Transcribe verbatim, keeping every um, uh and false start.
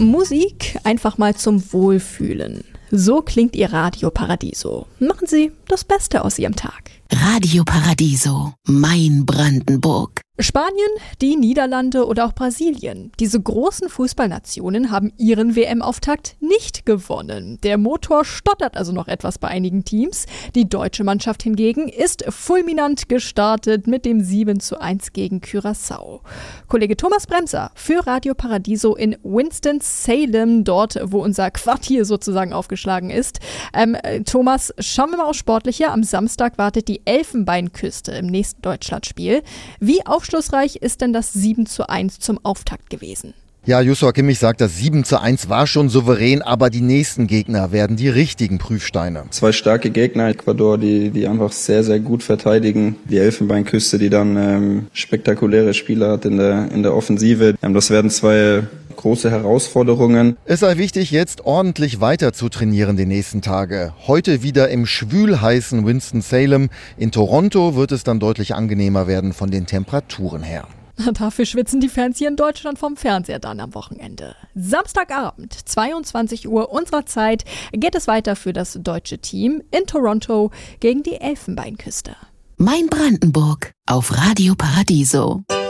Musik einfach mal zum Wohlfühlen. So klingt Ihr Radio Paradiso. Machen Sie das Beste aus Ihrem Tag. Radio Paradiso, mein Brandenburg. Spanien, die Niederlande oder auch Brasilien. Diese großen Fußballnationen haben ihren W M-Auftakt nicht gewonnen. Der Motor stottert also noch etwas bei einigen Teams. Die deutsche Mannschaft hingegen ist fulminant gestartet mit dem sieben zu eins gegen Curaçao. Kollege Thomas Bremser für Radio Paradiso in Winston-Salem, dort wo unser Quartier sozusagen aufgeschlagen ist. Ähm, Thomas, schauen wir mal aufs Sportliche. Am Samstag wartet die Elfenbeinküste im nächsten Deutschlandspiel. Wie aufschlussreich ist denn das sieben zu eins zum Auftakt gewesen? Ja, Joshua Kimmich sagt, das sieben zu eins war schon souverän, aber die nächsten Gegner werden die richtigen Prüfsteine. Zwei starke Gegner, Ecuador, die, die einfach sehr, sehr gut verteidigen. Die Elfenbeinküste, die dann ähm, spektakuläre Spieler hat in der, in der Offensive. Ähm, das werden zwei große Herausforderungen. Es sei wichtig, jetzt ordentlich weiter zu trainieren die nächsten Tage. Heute wieder im schwülheißen Winston-Salem. In Toronto wird es dann deutlich angenehmer werden von den Temperaturen her. Dafür schwitzen die Fans hier in Deutschland vom Fernseher dann am Wochenende. Samstagabend, zweiundzwanzig Uhr unserer Zeit, geht es weiter für das deutsche Team in Toronto gegen die Elfenbeinküste. Mein Brandenburg auf Radio Paradiso.